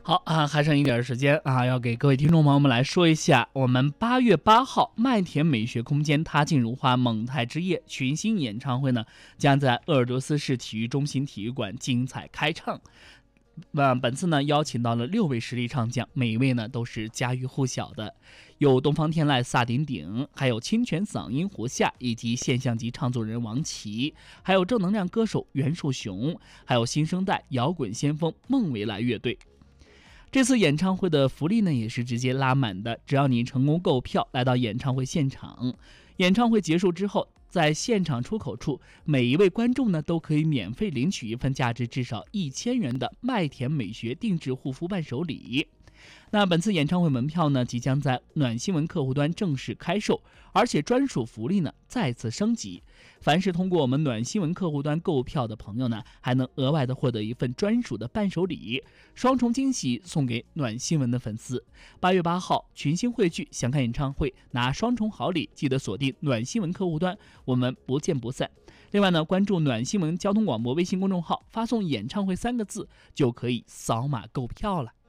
好啊，还剩一点时间啊，要给各位听众朋友们来说一下，我们8月8号麦田美学空间他镜如画蒙太之夜群星演唱会呢，将在鄂尔多斯市体育中心体育馆精彩开唱。本次呢邀请到了6位实力唱将，每一位呢都是家喻户晓的，有东方天籁萨顶顶，还有清泉嗓音胡夏，以及现象级唱作人王琦，还有正能量歌手袁树雄，还有新生代摇滚先锋孟维来乐队。这次演唱会的福利呢也是直接拉满的，只要你成功购票来到演唱会现场，演唱会结束之后，在现场出口处，每一位观众呢都可以免费领取一份价值至少1000元的麦田美学定制护肤伴手礼。那本次演唱会门票呢即将在暖新闻客户端正式开售，而且专属福利呢再次升级，凡是通过我们暖新闻客户端购票的朋友呢，还能额外的获得一份专属的伴手礼，双重惊喜送给暖新闻的粉丝。8月8号群星汇聚，想看演唱会拿双重好礼，记得锁定暖新闻客户端，我们不见不散。另外呢，关注暖新闻交通广播微信公众号，发送演唱会3个字就可以扫码购票了。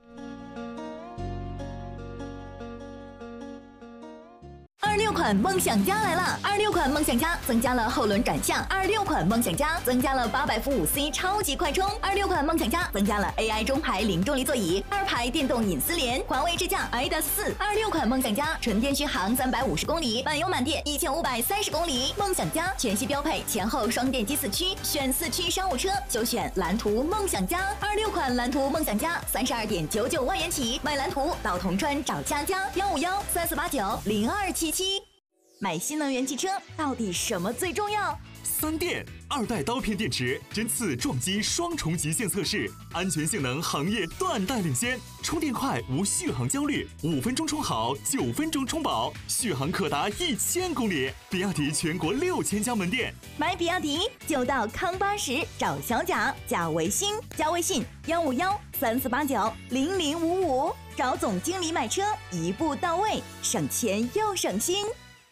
26款梦想家来了！26款梦想家增加了后轮转向，26款梦想家增加了800伏5C 超级快充，26款梦想家增加了 AI 中排零重力座椅，2排电动隐私联，环卫智驾 IDA4。26款梦想家纯电续航350公里，满油满电1530公里。梦想家全系标配前后双电机4驱，选4驱商务车就选蓝图梦想家。26款蓝图梦想家32.99万元起，买蓝图到铜川找佳佳15134890277。买新能源汽车到底什么最重要 ？3电2代刀片电池针刺撞击双重极限测试，安全性能行业断代领先，充电快无续航焦虑，5分钟充好，9分钟充饱，续航可达1000公里。比亚迪全国6000家门店， 买比亚迪就到康80找小贾，加微信15134890055，找总经理买车一步到位，省钱又省心。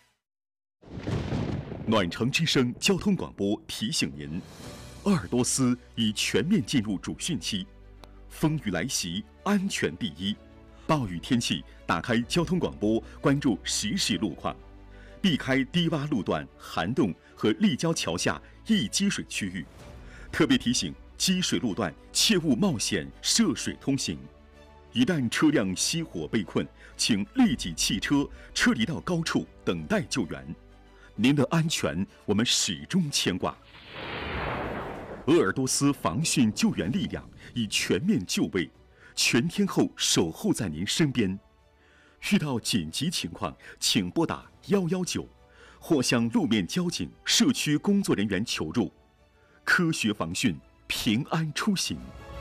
暖城之声交通广播提醒您，鄂尔多斯已全面进入主汛期，风雨来袭，安全第一。暴雨天气，打开交通广播，关注实时路况，避开低洼路段、涵洞和立交桥下易积水区域。特别提醒：积水路段切勿冒险涉水通行。一旦车辆熄火被困，请立即弃车，撤离到高处等待救援。您的安全，我们始终牵挂。鄂尔多斯防汛救援力量已全面就位，全天候守候在您身边。遇到紧急情况，请拨打119，或向路面交警、社区工作人员求助。科学防汛，平安出行。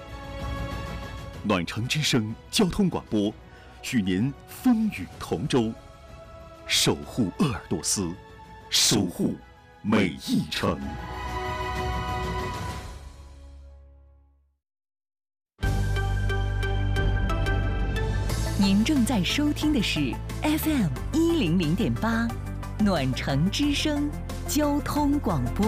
暖城之声交通广播，与您风雨同舟，守护鄂尔多斯，守护每一程。 您正在收听的是 FM 100.8暖城之声交通广播。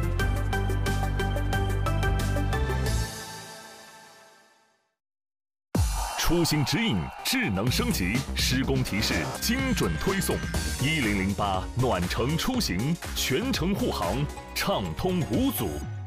出行指引智能升级，施工提示精准推送。1008暖城出行，全程护航，畅通无阻。